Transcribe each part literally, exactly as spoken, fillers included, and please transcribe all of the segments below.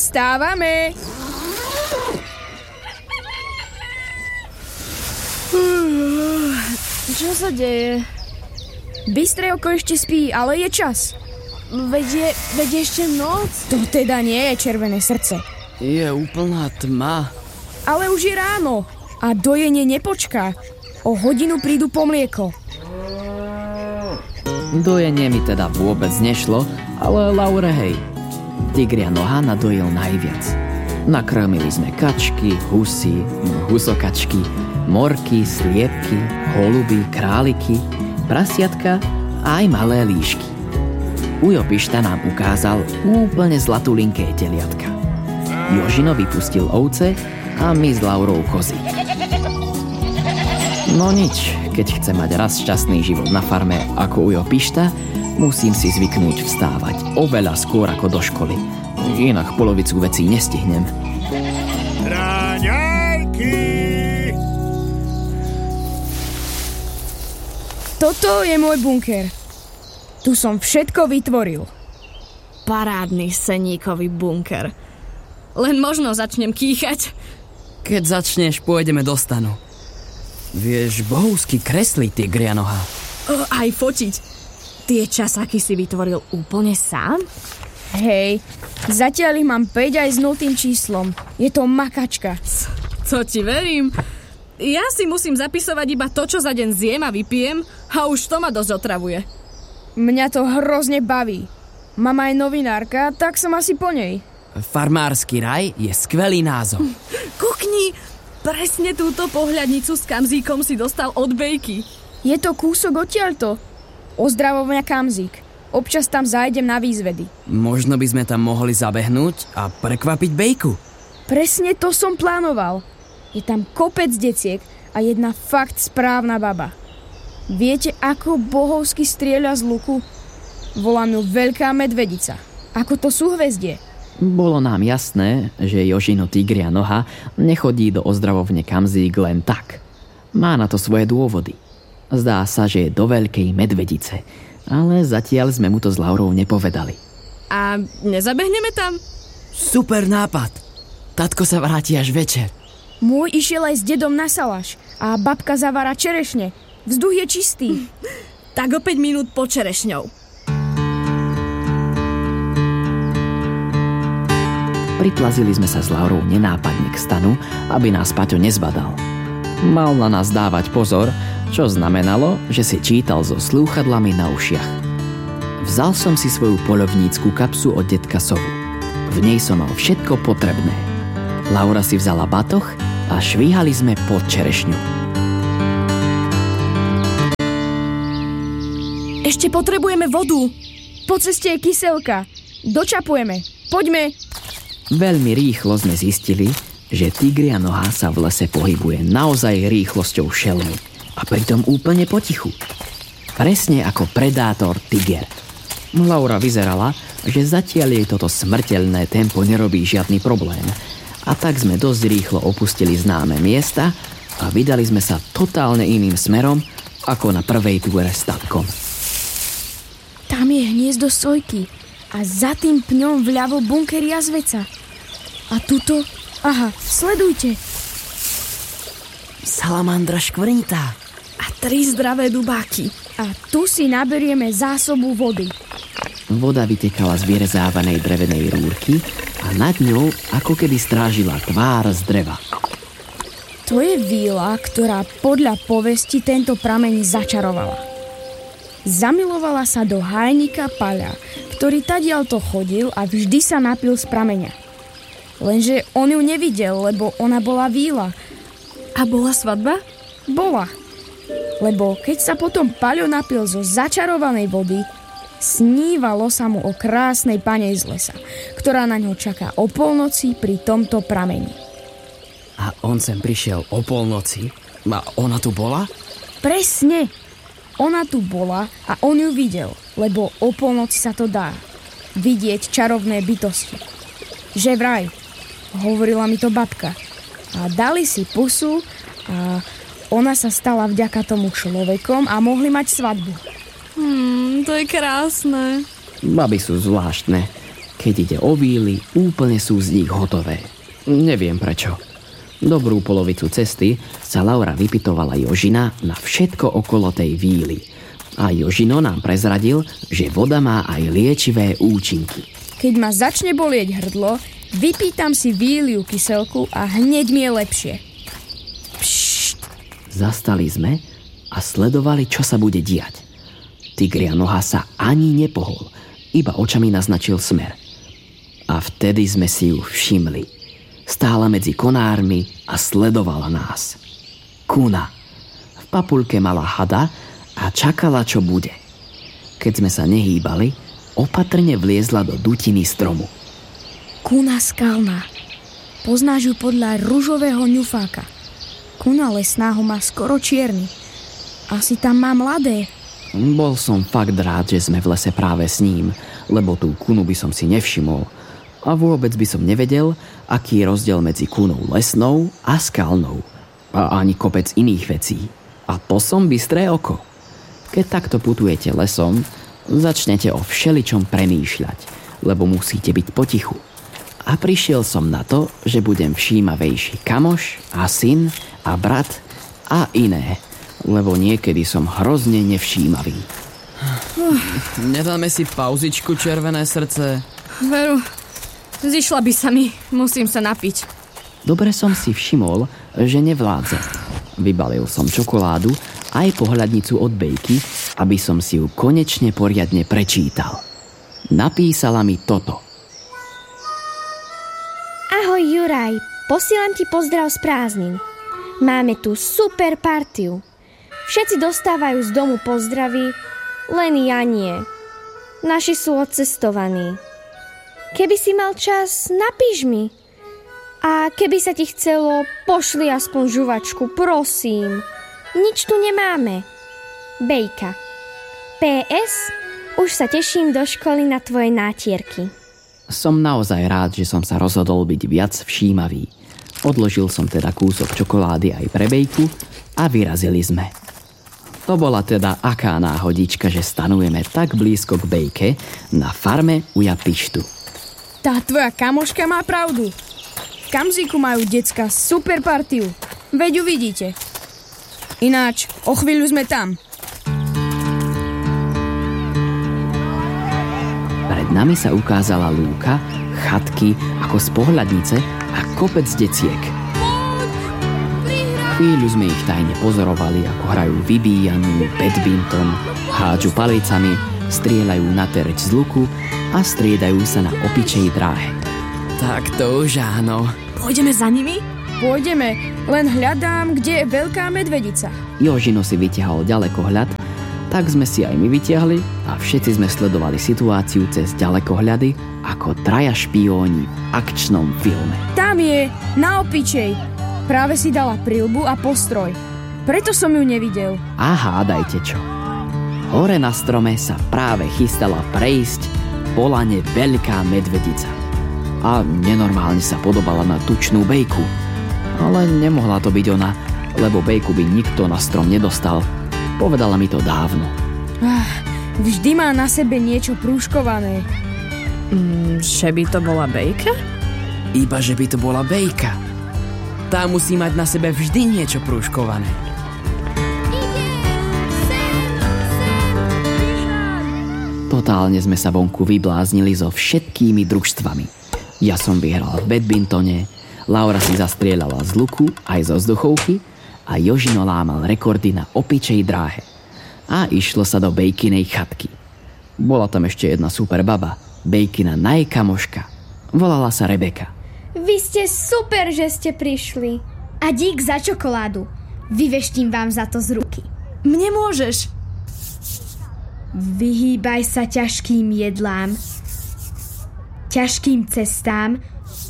Vstávame! Čo sa deje? Bystrejoko ešte spí, ale je čas. Veď je, veď ešte noc. To teda nie je červené srdce. Je úplná tma. Ale už je ráno a dojenie nepočká. O hodinu prídu po mlieko. Dojenie mi teda vôbec nešlo, ale Laure hej. Tigria noha nadojil najviac. Nakrmili sme kačky, husy, husokačky, morky, sliepky, holuby, králiky, prasiatka a aj malé líšky. Ujo Pišta nám ukázal úplne zlatulinké teliatka. Jožino vypustil ovce a my s Laurou kozy. No nič, keď chcem mať raz šťastný život na farme ako Ujo Pišta, musím si zvyknúť vstávať oveľa skôr ako do školy. Inak polovicu vecí nestihnem. Ráňajky! Toto je môj bunker. Tu som všetko vytvoril. Parádny seníkový bunker. Len možno začnem kýchať. Keď začneš, pôjdeme do stanu. Vieš bohovsky kresliť, Tigria noha. O, aj fotiť. Tie časáky si vytvoril úplne sám? Hej, zatiaľ ich mám päť aj s nultým číslom. Je to makačka. To ti verím. Ja si musím zapisovať iba to, čo za deň zjem a vypijem a už to ma dosť otravuje. Mňa to hrozne baví. Mama je novinárka, tak som asi po nej. Farmársky raj je skvelý názov. Kukni, presne túto pohľadnicu s kamzíkom si dostal od Bejky. Je to kúsok odtiaľto. Ozdravovňa Kamzík. Občas tam zájdem na výzvedy. Možno by sme tam mohli zabehnúť a prekvapiť Bejku. Presne to som plánoval. Je tam kopec deciek a jedna fakt správna baba. Viete, ako bohovsky strieľa z luku? Volám ju Veľká medvedica. Ako to súhvezdie. Bolo nám jasné, že Jožino Tigria noha nechodí do ozdravovne Kamzík len tak. Má na to svoje dôvody. Zdá sa, že je do Veľkej medvedice, ale zatiaľ sme mu to s Laurou nepovedali. A nezabehneme tam? Super nápad. Tatko sa vráti až večer. Môj išiel aj s dedom na salaš a babka zavára čerešne. Vzduch je čistý. Tak o päť minút po čerešňou. Priplazili sme sa s Laurou nenápadne k stanu, aby nás Paťo nezbadal. Mal na nás dávať pozor, čo znamenalo, že si čítal so slúchadlami na ušiach. Vzal som si svoju poľovnícku kapsu od detka Sovu. V nej som mal všetko potrebné. Laura si vzala batoh a švíhali sme pod čerešňu. Ešte potrebujeme vodu. Po ceste je kyselka. Dočapujeme. Poďme. Veľmi rýchlo sme zistili, že Tigria noha sa v lese pohybuje naozaj rýchlosťou šelmy a pritom úplne potichu. Presne ako predátor tiger. Laura vyzerala, že zatiaľ jej toto smrteľné tempo nerobí žiadny problém a tak sme dosť rýchlo opustili známe miesta a vydali sme sa totálne iným smerom ako na prvej túre s tatkom. Tam je hniezdo sojky a za tým pňom vľavo bunker jazveca. A tuto... Aha, sledujte. Salamandra škvrnitá. A tri zdravé dubáky. A tu si naberieme zásobu vody. Voda vytekala z vyrezávanej drevenej rúrky a nad ňou ako keby strážila tvár z dreva. To je víla, ktorá podľa povesti tento prameň začarovala. Zamilovala sa do hajnika Paľa, ktorý tadiaľto chodil a vždy sa napil z prameňa. Lenže on ju nevidel, lebo ona bola víla. A bola svadba? Bola. Lebo keď sa potom Paľo napil zo začarovanej vody, snívalo sa mu o krásnej pane z lesa, ktorá na ňo čaká o polnoci pri tomto prameni. A on sem prišiel o polnoci? A ona tu bola? Presne. Ona tu bola a on ju videl, lebo o polnoci sa to dá. Vidieť čarovné bytosti. Že vraj, hovorila mi to babka. A dali si pusu a ona sa stala vďaka tomu človekom a mohli mať svadbu. Hmm, to je krásne. Baby sú zvláštne. Keď ide o víly, úplne sú z nich hotové. Neviem prečo. Dobrú polovicu cesty sa Laura vypytovala Jožina na všetko okolo tej víly. A Jožino nám prezradil, že voda má aj liečivé účinky. Keď ma začne bolieť hrdlo, vypýtam si víliu kyselku a hneď mi je lepšie. Pšt. Zastali sme a sledovali, čo sa bude diať. Tigria noha sa ani nepohol, iba očami naznačil smer. A vtedy sme si ju všimli. Stála medzi konármi a sledovala nás. Kuna. V papuľke mala hada a čakala, čo bude. Keď sme sa nehýbali, opatrne vliezla do dutiny stromu. Kuna skalná. Poznáš ju podľa ružového ňufáka. Kuna lesná ho má skoro čierny. Asi tam má mladé. Bol som fakt rád, že sme v lese práve s ním, lebo tú kunu by som si nevšimol. A vôbec by som nevedel, aký je rozdiel medzi kunou lesnou a skalnou. A ani kopec iných vecí. A to som bystré oko. Keď takto putujete lesom, začnete o všeličom premýšľať, lebo musíte byť potichu. A prišiel som na to, že budem všímavejší kamoš a syn a brat a iné, lebo niekedy som hrozne nevšímavý. Uh, nedáme si pauzičku, červené srdce? Veru, zišla by sa mi, musím sa napiť. Dobre som si všimol, že nevládze. Vybalil som čokoládu aj pohľadnicu od Bejky, aby som si ju konečne poriadne prečítal. Napísala mi toto. Ahoj Juraj, posielam ti pozdrav z prázdnin. Máme tu super partiu. Všetci dostávajú z domu pozdravy, len ja nie. Naši sú odcestovaní. Keby si mal čas, napíš mi. A keby sa ti chcelo, pošli aspoň žuvačku, prosím. Nič tu nemáme. Bejka. pé es. Už sa teším do školy na tvoje nátierky. Som naozaj rád, že som sa rozhodol byť viac všímavý. Odložil som teda kúsok čokolády aj pre Bejku a vyrazili sme. To bola teda aká náhodička, že stanujeme tak blízko k Bejke na farme u Japištu. Tá tvoja kamoška má pravdu. V Kamzíku majú decka super partiu. Veď uvidíte. Ináč, o chvíľu sme tam. Pred nami sa ukázala lúka, chatky ako z pohľadnice a kopec deciek. Chvíľu sme ich tajne pozorovali, ako hrajú vybíjanú, badminton, hádžu palicami, strieľajú na terč z luku a striedajú sa na opičej dráhe. Tak to už áno. Pôjdeme za nimi? Pôjdeme, len hľadám, kde je veľká medvedica. Jožino si vytiahol ďalekohľad, tak sme si aj my vytiahli a všetci sme sledovali situáciu cez ďalekohľady ako traja špióni v akčnom filme. Tam je, na opičej. Práve si dala prilbu a postroj. Preto som ju nevidel. A hádajte čo. Hore na strome sa práve chystala prejsť po lane veľká medvedica. A nenormálne sa podobala na tučnú Bejku. Ale nemohla to byť ona, lebo Bejku by nikto na strom nedostal. Povedala mi to dávno. Ah, vždy má na sebe niečo prúškované. Mm, že by to bola Bejka? Iba, že by to bola Bejka. Tá musí mať na sebe vždy niečo prúškované. Totálne sme sa vonku vybláznili so všetkými družstvami. Ja som vyhral v badmintone, Laura si zastrieľala z luku aj zo vzduchovky a Jožino lámal rekordy na opičej dráhe. A išlo sa do Bejkinej chatky. Bola tam ešte jedna super baba, Bejkina najkamoška. Volala sa Rebeka. Vy ste super, že ste prišli. A dík za čokoládu. Vyveštím vám za to z ruky. Mne môžeš. Vyhýbaj sa ťažkým jedlám, ťažkým cestám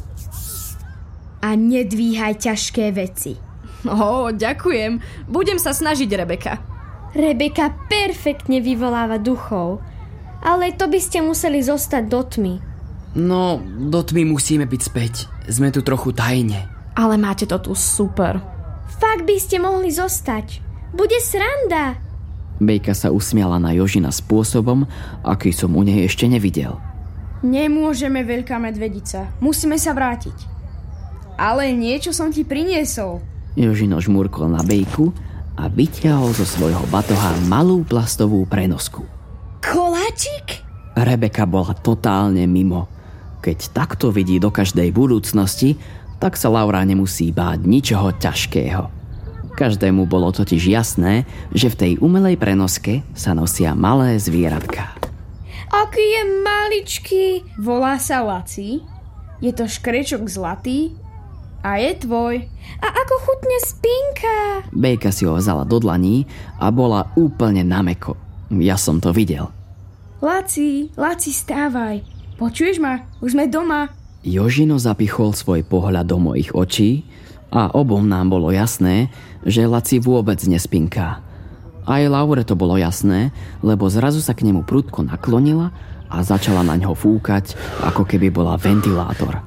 a nedvíhaj ťažké veci. Ó, ďakujem. Budem sa snažiť, Rebeka. Rebeka perfektne vyvoláva duchov, ale to by ste museli zostať do tmy. No, do tmy musíme byť späť. Sme tu trochu tajne. Ale máte to tu super. Fakt by ste mohli zostať. Bude sranda. Bejka sa usmiala na Jožina spôsobom, aký som u nej ešte nevidel. Nemôžeme, veľká medvedica. Musíme sa vrátiť. Ale niečo som ti priniesol. Jožino žmúrkol na Bejku a vyťahol zo svojho batoha malú plastovú prenosku. Koláčik? Rebeka bola totálne mimo. Keď takto vidí do každej budúcnosti, tak sa Laura nemusí báť ničoho ťažkého. Každému bolo totiž jasné, že v tej umelej prenoske sa nosia malé zvieratka. Aký je maličký. Volá sa Laci, je to škrečok zlatý a je tvoj. A ako chutne spinka. Bejka si ho vzala do dlaní a bola úplne nameko. Ja som to videl. Laci, Laci, stávaj. Počuješ ma? Už sme doma. Jožino zapichol svoj pohľad do mojich očí a obom nám bolo jasné, že Laci vôbec nespinká. Aj Laure to bolo jasné, lebo zrazu sa k nemu prudko naklonila a začala na ňo fúkať, ako keby bola ventilátor.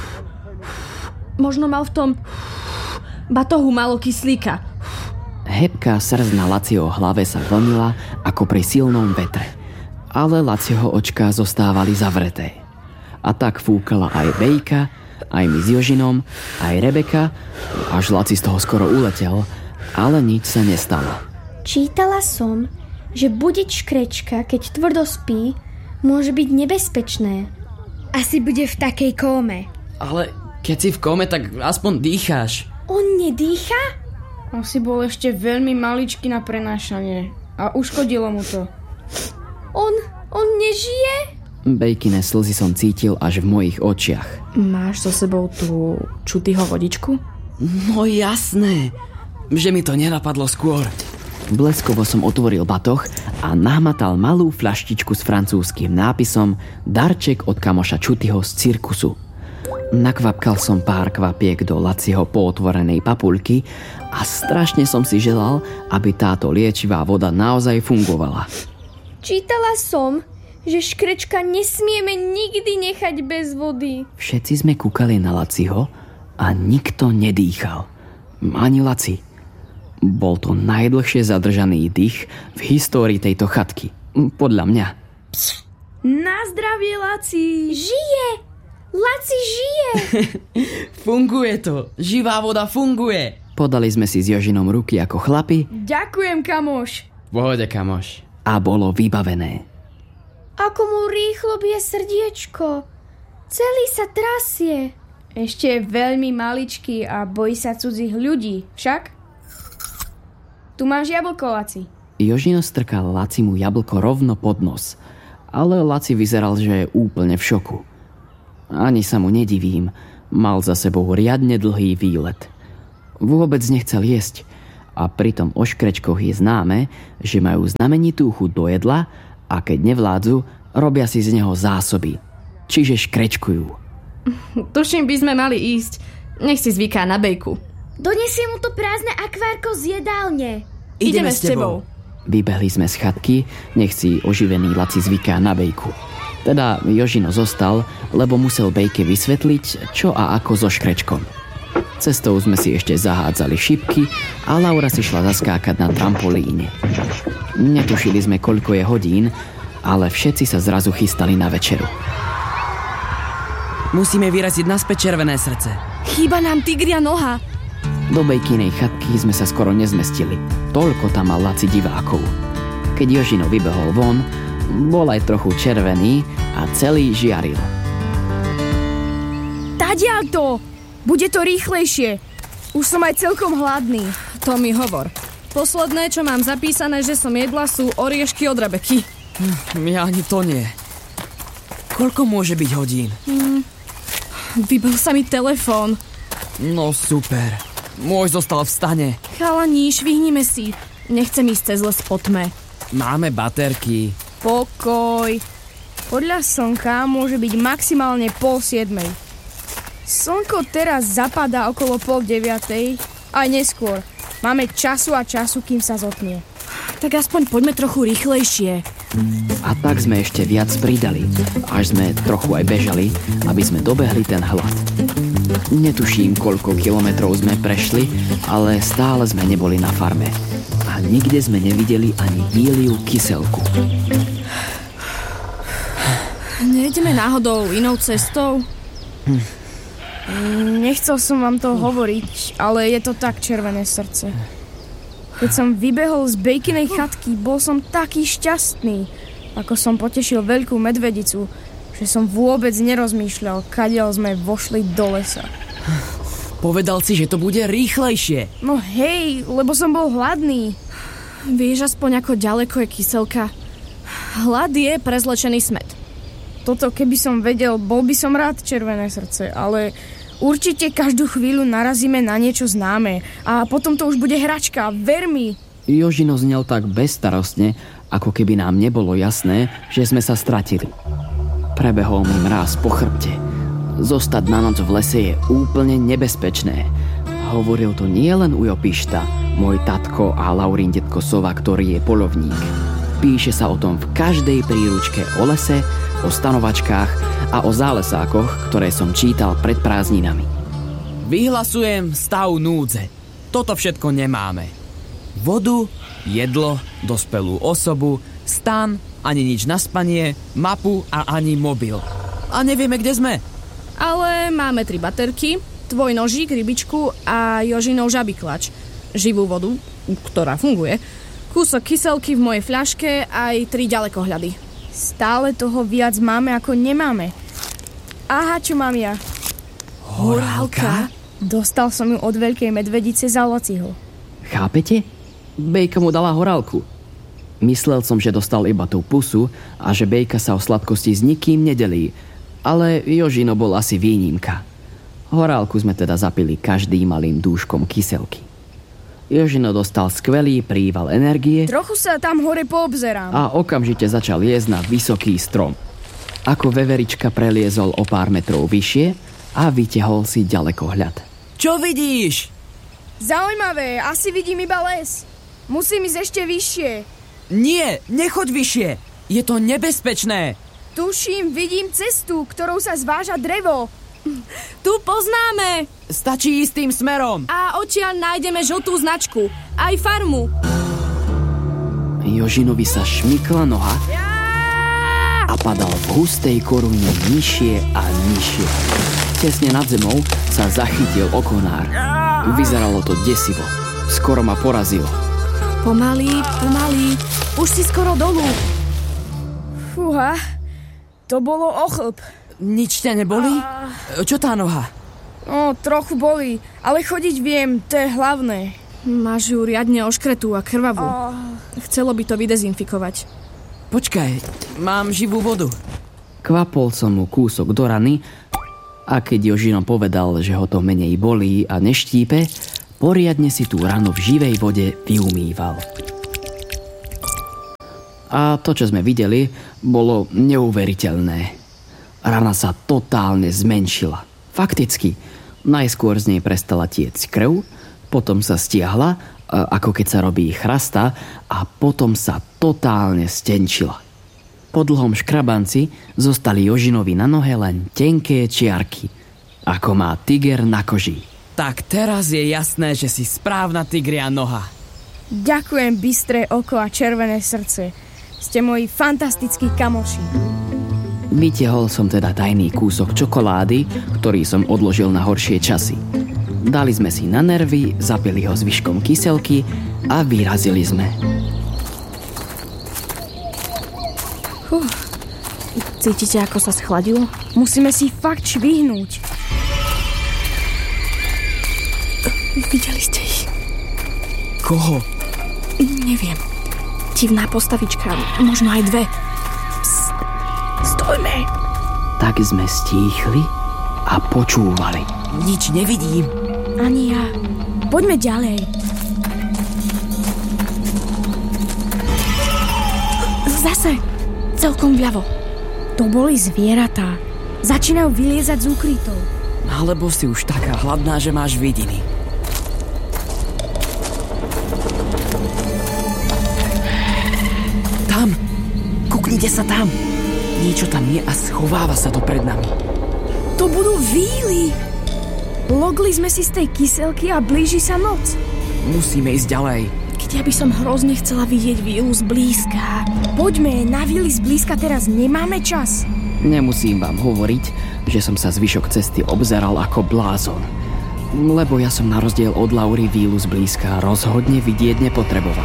Možno mal v tom batohu málo kyslíka. Hebká srdc na Laciho hlave sa vlnila ako pri silnom vetre. Ale Laciho očká zostávali zavreté. A tak fúkala aj Bejka, aj my s Jožinom, aj Rebeka, až Laci z toho skoro uletel, ale nič sa nestalo. Čítala som, že budiť škrečka, keď tvrdo spí, môže byť nebezpečné. Asi bude v takej kóme. Ale keď si v kóme, tak aspoň dýcháš. On nedýcha? Asi bol ešte veľmi maličký na prenášanie a uškodilo mu to. On, on nežije? Bejkine slzy som cítil až v mojich očiach. Máš so sebou tú čutýho vodičku? No jasné, že mi to nenapadlo skôr. Bleskovo som otvoril batoh a nahmatal malú fľaštičku s francúzskym nápisom Darček od kamoša Čutyho z cirkusu. Nakvapkal som pár kvapiek do Laciho pootvorenej papuľky a strašne som si želal, aby táto liečivá voda naozaj fungovala. Čítala som, že škrečka nesmieme nikdy nechať bez vody. Všetci sme kúkali na Laciho a nikto nedýchal. Ani Laci. Bol to najdlhšie zadržaný dých v histórii tejto chatky. Podľa mňa. Na zdravie, Laci! Žije! Laci žije! Funguje to! Živá voda funguje! Podali sme si s Jožinom ruky ako chlapi. Ďakujem, kamoš! Pohode, kamoš. A bolo vybavené. Ako mu rýchlo bije srdiečko. Celý sa trasie. Ešte je veľmi maličký a bojí sa cudzích ľudí, však? Tu máš jablko, Laci. Jožino strkal Lacimu jablko rovno pod nos, ale Laci vyzeral, že je úplne v šoku. Ani sa mu nedivím, mal za sebou riadne dlhý výlet. Vôbec nechcel jesť a pritom o škrečkoch je známe, že majú znamenitú chuť do jedla a keď nevládzu, robia si z neho zásoby. Čiže škrečkujú. Tuším, by sme mali ísť. Nech si zvyká na Bejku. Donesie mu to prázdne akvárko z jedálne. Ideme, Ideme s tebou. Vybehli sme z chatky, nech si oživený Laci zvyká na Bejku. Teda Jožino zostal, lebo musel Bejke vysvetliť, čo a ako so škrečkom. Cestou sme si ešte zahádzali šipky a Laura si šla zaskákať na trampolíne. Netušili sme, koľko je hodín, ale všetci sa zrazu chystali na večeru. Musíme vyraziť naspäť Červené srdce. Chýba nám tigria noha. Do Bejkinej chatky sme sa skoro nezmestili. Toľko tam mal Laci divákov. Keď Jožino vybehol von, bol aj trochu červený a celý žiaril. Tadiaľ to! Bude to rýchlejšie. Už som aj celkom hladný. To mi hovor. Posledné, čo mám zapísané, že som jedla, sú oriešky od Rebeky. Hm, ja ani to nie. Koľko môže byť hodín? Hm, vybal sa mi telefón. No super. Môj zostal v stane. Chalani, švihnime si. Nechcem ísť cez les po tme. Máme baterky. Pokoj. Podľa slnka môže byť maximálne pol siedmej. Slnko teraz zapadá okolo pol deviatej, aj neskôr. Máme času a času, kým sa zotmie. Tak aspoň poďme trochu rýchlejšie. A tak sme ešte viac pridali, až sme trochu aj bežali, aby sme dobehli ten hlad. Netuším, koľko kilometrov sme prešli, ale stále sme neboli na farme. A nikde sme nevideli ani Díliu Kyselku. Nejdeme náhodou inou cestou? Hm. Nechcel som vám to hovoriť, ale je to tak, Červené srdce. Keď som vybehol z Bejkinej chatky, bol som taký šťastný, ako som potešil veľkú medvedicu, že som vôbec nerozmýšľal, kadiaľ sme vošli do lesa. Povedal si, že to bude rýchlejšie. No hej, lebo som bol hladný. Vieš aspoň, ako ďaleko je Kyselka? Hlad je prezlečený smet. Toto keby som vedel, bol by som rád, Červené srdce, ale určite každú chvíľu narazíme na niečo známe a potom to už bude hračka, ver mi. Jožino znel tak bezstarostne, ako keby nám nebolo jasné, že sme sa stratili. Prebehol mi mráz po chrbte. Zostať na noc v lese je úplne nebezpečné. Hovoril to nie len Ujo Pišta, môj tatko a Laurín detko Sova, ktorý je poľovník. Píše sa o tom v každej príručke o lese, o stanovačkách a o zálesákoch, ktoré som čítal pred prázdninami. Vyhlasujem stav núdze. Toto všetko nemáme. Vodu, jedlo, dospelú osobu, stan, ani nič na spanie, mapu a ani mobil. A nevieme, kde sme. Ale máme tri baterky, tvoj nožík, rybičku a Jožinov žabiklač. Živú vodu, ktorá funguje, kúsok kyselky v mojej fľaške aj tri ďalekohľady. Stále toho viac máme, ako nemáme. Aha, čo mám ja? Horálka? Dostal som ju od veľkej medvedice za Lociho. Chápete? Bejka mu dala horálku. Myslel som, že dostal iba tú pusu a že Bejka sa o sladkosti s nikým nedelí, ale Jožino bol asi výnimka. Horálku sme teda zapili každý malým dúškom kyselky. Jožino dostal skvelý príval energie. Trochu sa tam hore poobzerám. A okamžite začal jesť na vysoký strom. Ako veverička preliezol o pár metrov vyššie a vytiahol si ďalekohľad. Čo vidíš? Zaujímavé, asi vidím iba les. Musím ísť ešte vyššie. Nie, nechoď vyššie. Je to nebezpečné. Tuším, vidím cestu, ktorou sa zváža drevo. Tu poznáme. Stačí ísť tým smerom. A odtiaľ nájdeme žltú značku. Aj farmu. Jožinovi sa šmykla noha a padal v hustej korune nižšie a nižšie. Tesne nad zemou sa zachytil o konár. Vyzeralo to desivo. Skoro ma porazilo. Pomaly, pomaly. Už si skoro dolu. Fúha, to bolo o chlp. Nič ťa neboli? Čo tá noha? No, trochu bolí, ale chodiť viem, to je hlavné. Máš ju riadne oškretú a krvavú. Chcelo by to vydezinfikovať. Počkaj, mám živú vodu. Kvapol som mu kúsok do rany a keď Jožino povedal, že ho to menej bolí a neštípe, poriadne si tú ranu v živej vode vyumýval. A to, čo sme videli, bolo neuveriteľné. Rana sa totálne zmenšila. Fakticky, najskôr z nej prestala tiecť krv, potom sa stiahla, ako keď sa robí chrasta, a potom sa totálne stenčila. Po dlhom škrabanci zostali Jožinovi na nohe len tenké čiarky, ako má tiger na koži. Tak teraz je jasné, že si správna tigria noha. Ďakujem, bystré oko a červené srdce. Ste moji fantastickí kamoši. Vytiahol som teda tajný kúsok čokolády, ktorý som odložil na horšie časy. Dali sme si na nervy, zapili ho zvyškom kyselky a vyrazili sme. Huh. Cítite, ako sa schladilo? Musíme si fakt švihnúť. Videli ste ich? Koho? Neviem. Divná postavička, možno aj dve. Psst, stojme. Tak sme stíchli a počúvali. Nič nevidím. Ani ja. Poďme ďalej. Zase. Celkom vľavo. To boli zvieratá. Začínajú vyliezať z úkrytov. Alebo si už taká hladná, že máš vidiny. Tam. Kuknite sa tam. Niečo tam je a schováva sa to pred nami. To budú víly. Logli sme si z tej kyselky a blíži sa noc. Musíme ísť ďalej. Keď ja by som hrozne chcela vidieť vílu zblízka. Poďme, na víly zblízka teraz nemáme čas. Nemusím vám hovoriť, že som sa zvyšok cesty obzeral ako blázon, lebo ja som na rozdiel od Laury vílu zblízka rozhodne vidieť nepotreboval.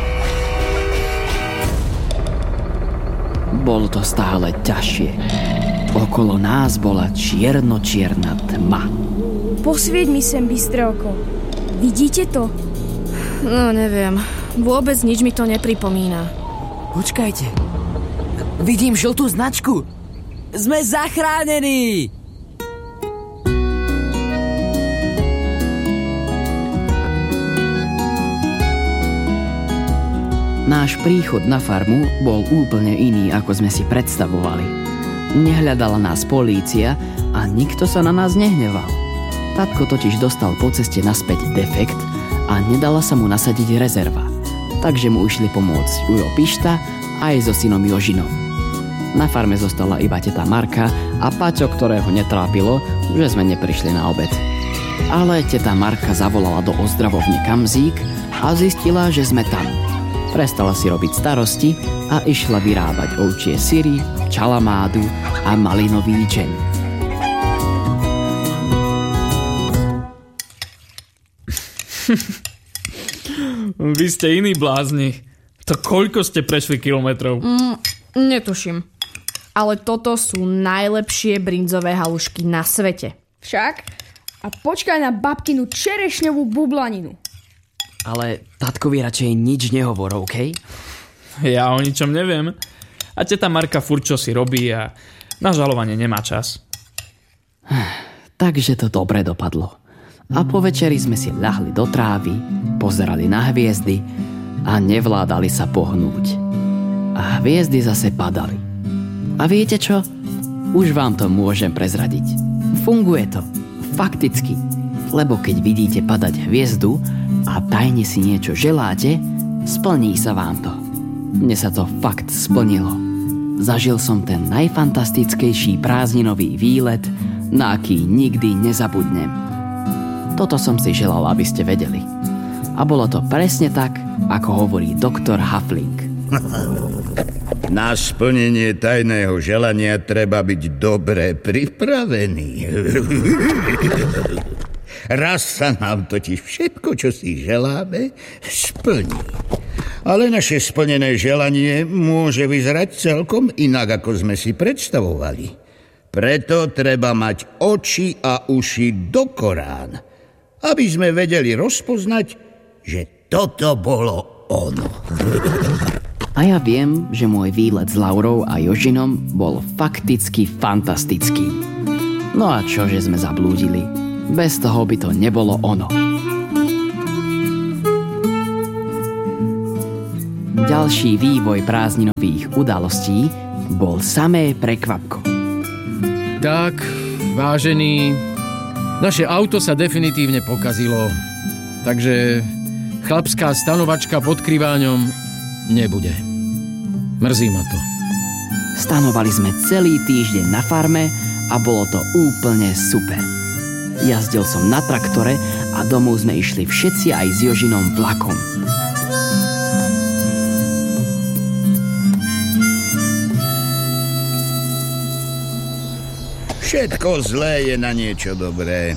Bolo to stále ťažšie. Okolo nás bola čierno-čierna tma. Posvieť mi sem, bystré oko. Vidíte to? No, neviem. Vôbec nič mi to nepripomína. Počkajte. Vidím žltú značku. Sme zachránení! Náš príchod na farmu bol úplne iný, ako sme si predstavovali. Nehľadala nás polícia a nikto sa na nás nehneval. Tatko totiž dostal po ceste naspäť defekt a nedala sa mu nasadiť rezerva. Takže mu išli pomôcť Ujo Pišta aj so synom Jožinom. Na farme zostala iba teta Marka a Paťo, ktorého netrápilo, že sme neprišli na obed. Ale teta Marka zavolala do ozdravovne Kamzík a zistila, že sme tam. Prestala si robiť starosti a išla vyrábať ovčie syry, čalamádu a malinový džem. Vy ste iní blázni. To koľko ste prešli kilometrov? Mm, netuším. Ale toto sú najlepšie brinzové halušky na svete. Však? A počkaj na babkinu čerešňovú bublaninu. Ale tatkovi radšej nič nehovor, okej? Okay? Ja o ničom neviem. A teta Marka furt čo si robí a na žalovanie nemá čas. Takže to dobre dopadlo. A po večeri sme si ľahli do trávy, pozerali na hviezdy a nevládali sa pohnúť. A hviezdy zase padali. A viete čo? Už vám to môžem prezradiť. Funguje to. Fakticky. Lebo keď vidíte padať hviezdu a tajne si niečo želáte, splní sa vám to. Mne sa to fakt splnilo. Zažil som ten najfantastickejší prázdninový výlet, na aký nikdy nezabudnem. Toto som si želal, aby ste vedeli. A bolo to presne tak, ako hovorí doktor Hafling. Na splnenie tajného želania treba byť dobre pripravený. Raz sa nám totiž všetko, čo si želáme, splní. Ale naše splnené želanie môže vyzerať celkom inak, ako sme si predstavovali. Preto treba mať oči a uši do Korán, aby sme vedeli rozpoznať, že toto bolo ono. A ja viem, že môj výlet s Laurou a Jožinom bol fakticky fantastický. No a čo, že sme zablúdili? Bez toho by to nebolo ono. Ďalší vývoj prázdninových udalostí bol samé prekvapko. Tak, vážený, naše auto sa definitívne pokazilo, takže chlapská stanovačka pod kriváňom nebude. Mrzí ma to. Stanovali sme celý týždeň na farme a bolo to úplne super. Jazdil som na traktore a domov sme išli všetci aj s Jožinom vlakom. Všetko zlé je na niečo dobré.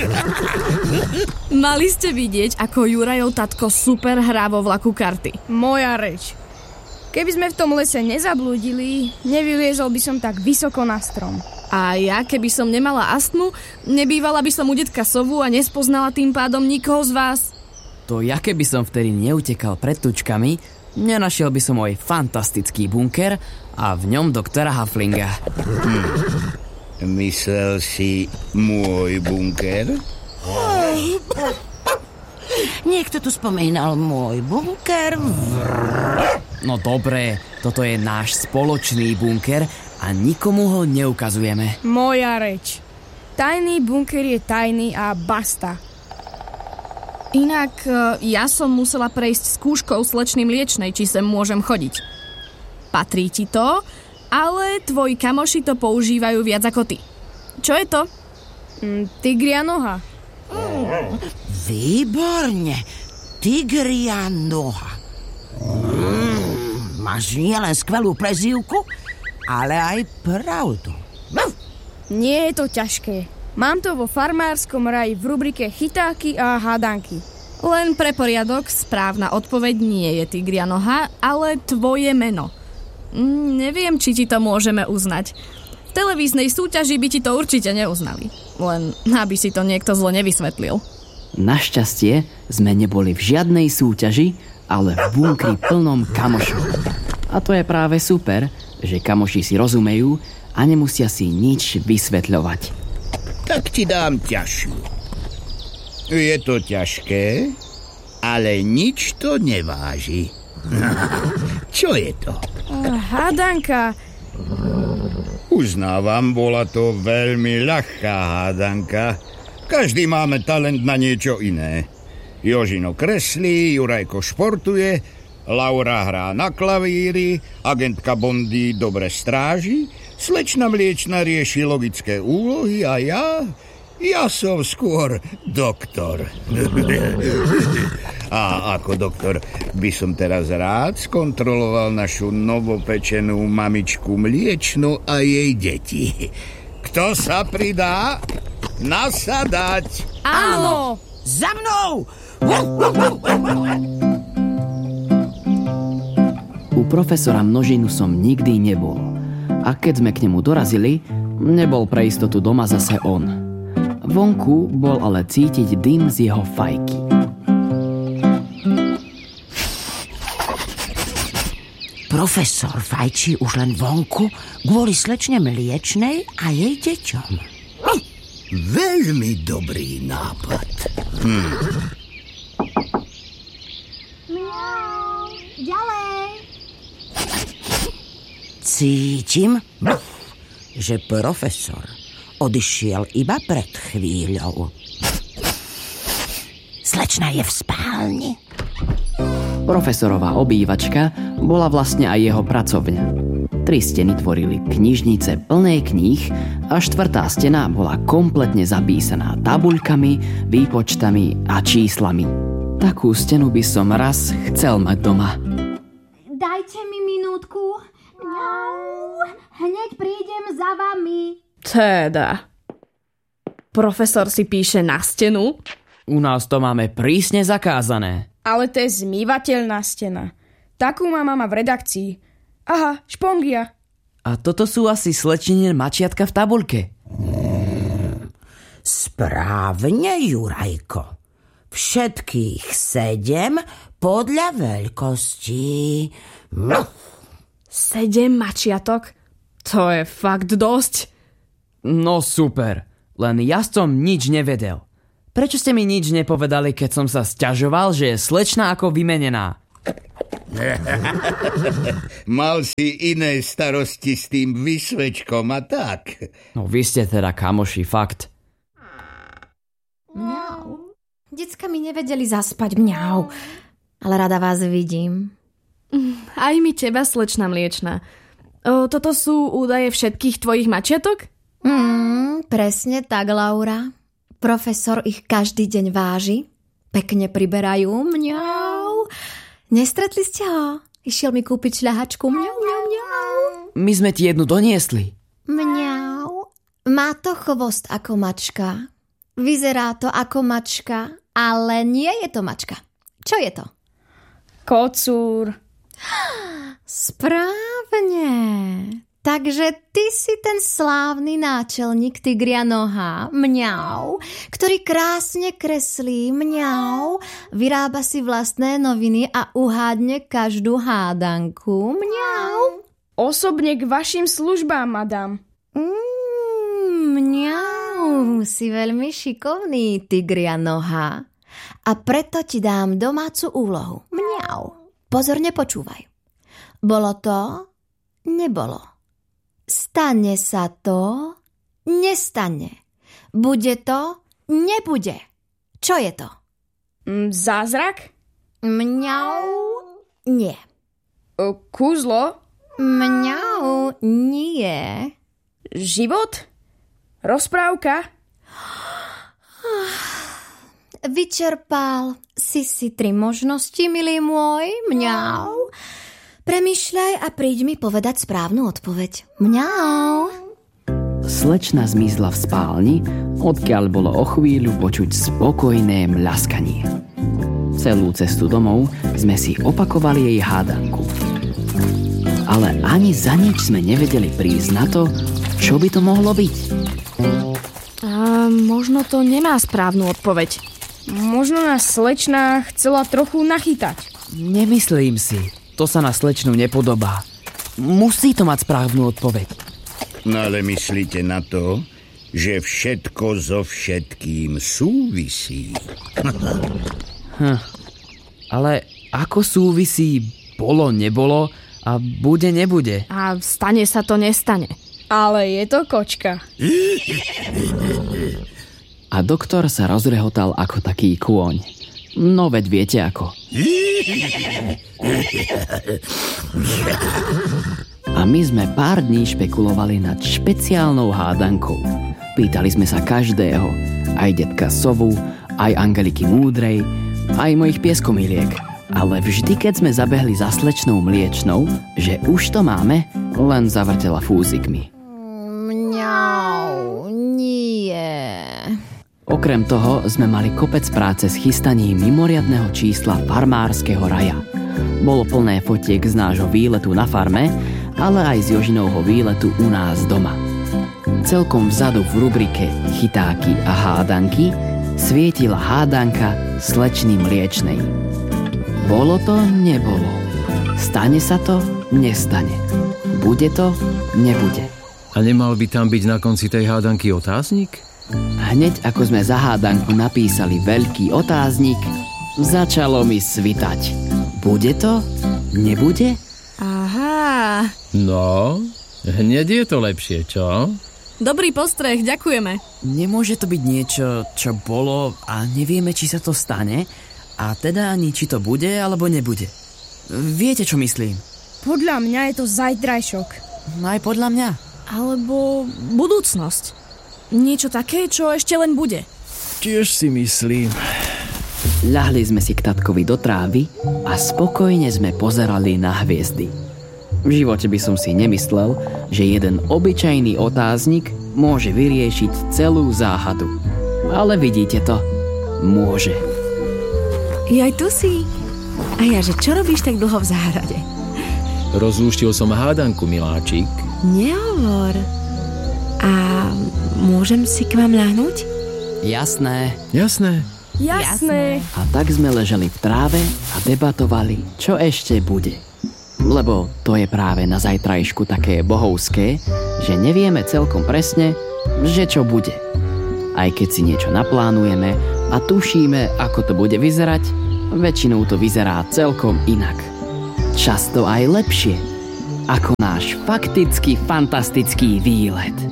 Mali ste vidieť, ako Jurajov tatko super hrá vo vlaku karty. Moja reč. Keby sme v tom lese nezablúdili, nevyliezol by som tak vysoko na strom. A ja, keby som nemala astmu, nebývala by som u detka Sovu a nespoznala tým pádom nikoho z vás. To ja keby som vtedy neutekal pred tučkami, nenašiel by som môj fantastický bunker a v ňom doktora Haflinga. Hm. Myslel si môj bunker? Niekto tu spomínal môj bunker. No dobré, toto je náš spoločný bunker a nikomu ho neukazujeme. Moja reč. Tajný bunker je tajný a basta. Inak ja som musela prejsť skúškou slečny Mliečnej, či sem môžem chodiť. Patrí ti to, ale tvoji kamoši to používajú viac ako ty. Čo je to? Mm, tigria noha. Mm, výborne. Tigria noha. Mm, máš nielen skvelú prezývku, ale aj pravdu. Nie je to ťažké. Mám to vo farmárskom raji v rubrike Chytáky a hádanky. Len pre poriadok, správna odpoveď nie je tigria noha, ale tvoje meno. Mm, neviem, či ti to môžeme uznať. V televíznej súťaži by ti to určite neuznali. Len aby si to niekto zle nevysvetlil. Našťastie sme neboli v žiadnej súťaži, ale v bunkri plnom kamošov. A to je práve super, že kamoši si rozumejú a nemusia si nič vysvetľovať. Tak ti dám ťažšiu. Je to ťažké, ale nič to neváži. Čo je to? Hádanka. Uznávam, bola to veľmi ľahká hádanka. Každý máme talent na niečo iné. Jožino kreslí, Jurajko športuje, Laura hrá na klavíri, agentka Bondy dobre stráži, slečna Mliečna rieši logické úlohy a ja... Ja som skôr doktor. A ako doktor by som teraz rád skontroloval našu novopečenú mamičku Mliečnu a jej deti. Kto sa pridá? Nasadať! Áno! Za mnou! U profesora Množinu som nikdy nebol. A keď sme k nemu dorazili, nebol pre istotu doma zase on. Vonku bol ale cítiť dym z jeho fajky. Profesor fajčí už len vonku kvôli slečne Mliečnej a jej deťom. Hm, veľmi dobrý nápad. Hm. Miau, ďalej. Cítim, že profesor odišiel iba pred chvíľou. Slečna je v spálni. Profesorová obývačka bola vlastne aj jeho pracovňa. Tri steny tvorili knižnice plné kníh a štvrtá stena bola kompletne zapísaná tabuľkami, výpočtami a číslami. Takú stenu by som raz chcel mať doma. Dajte mi minútku. Miau. Hneď prídem za vami. Teda. Profesor si píše na stenu? U nás to máme prísne zakázané. Ale to je zmývateľná stena. Takú má mama v redakcii. Aha, špongia. A toto sú asi slečnenie mačiatka v tabuľke. Správne, Jurajko. Všetkých sedem podľa veľkosti. Sedem mačiatok? To je fakt dosť. No super, len ja som nič nevedel. Prečo ste mi nič nepovedali, keď som sa sťažoval, že je slečna ako vymenená? Mal si iné starosti s tým vysvečkom a tak. No vy ste teda kamoši, fakt. Mňau. Decka mi nevedeli zaspať, mňau. Ale rada vás vidím. Aj mi teba, slečna Mliečna. O, toto sú údaje všetkých tvojich mačiatok? Mm, presne tak, Laura. Profesor ich každý deň váži. Pekne priberajú. Mňau. Nestretli ste ho? Išiel mi kúpiť šľahačku. Mňau, mňau, mňau. My sme ti jednu doniesli. Mňau. Má to chvost ako mačka. Vyzerá to ako mačka, ale nie je to mačka. Čo je to? Kocúr. Správne. Takže ty si ten slávny náčelník Tigria noha, mňau, ktorý krásne kreslí, mňau, vyrába si vlastné noviny a uhádne každú hádanku, mňau. Osobne k vašim službám, madam. Mm, mňau, si veľmi šikovný, Tigria noha. A preto ti dám domácu úlohu, mňau. Pozorne počúvaj. Bolo to, nebolo. Stane sa to, nestane. Bude to, nebude. Čo je to? Mm, zázrak? Mňau, nie. O, kúzlo? Mňau, nie. Život? Rozprávka? Vyčerpal si si tri možnosti, milý môj, mňau. Premýšľaj a príď mi povedať správnu odpoveď. Mňau. slečna zmizla v spálni, odkiaľ bolo o chvíľu počuť spokojné mľaskanie. Celú cestu domov sme si opakovali jej hádanku. Ale ani za nič sme nevedeli prísť na to, čo by to mohlo byť. A možno to nemá správnu odpoveď. Možno nás slečna chcela trochu nachytať. Nemyslím si. To sa na slečnu nepodobá. Musí to mať správnu odpoveď. No ale myslíte na to, že všetko so všetkým súvisí. hm. Ale ako súvisí bolo, nebolo a bude, nebude? A stane sa to, nestane. Ale je to kočka. A doktor sa rozrehotal ako taký kôň. No veď viete ako. A my sme pár dní špekulovali nad špeciálnou hádankou. Pýtali sme sa každého, aj detka Sovu, aj Angeliky Múdrej, aj mojich pieskomiliek. Ale vždy, keď sme zabehli za slečnou mliečnou, že už to máme, len zavrtela fúzikmi. Mňau, nie. Okrem toho sme mali kopec práce s chystaním mimoriadneho čísla farmárskeho raja. Bolo plné fotiek z nášho výletu na farme, ale aj z Jožinovho výletu u nás doma. Celkom vzadu v rubrike Chytáky a hádanky svietila hádanka slečny mliečnej. Bolo to, nebolo. Stane sa to, nestane. Bude to, nebude. A nemal by tam byť na konci tej hádanky otáznik? Hneď ako sme za hádanku napísali veľký otáznik, začalo mi svitať. Bude to? Nebude? Aha. No, hneď je to lepšie, čo? Dobrý postreh, ďakujeme. Nemôže to byť niečo, čo bolo a nevieme, či sa to stane, a teda ani či to bude, alebo nebude. Viete, čo myslím? Podľa mňa je to zajtrajšok. No aj podľa mňa. Alebo budúcnosť. Niečo také, čo ešte len bude. Tiež si myslím. Ľahli sme si k tatkovi do trávy a spokojne sme pozerali na hviezdy. V živote by som si nemyslel, že jeden obyčajný otáznik môže vyriešiť celú záhadu. Ale vidíte to, môže. Jaj, tu si. A ja, že čo robíš tak dlho v záhrade? Rozlúštil som hádanku, miláčik. Nehovor. A môžem si k vám ľahnúť? Jasné. Jasné. Jasné. A tak sme ležali v tráve a debatovali, čo ešte bude. Lebo to je práve na zajtrajšku také bohovské, že nevieme celkom presne, že čo bude. Aj keď si niečo naplánujeme a tušíme, ako to bude vyzerať, väčšinou to vyzerá celkom inak. Často aj lepšie, ako náš fakticky fantastický výlet.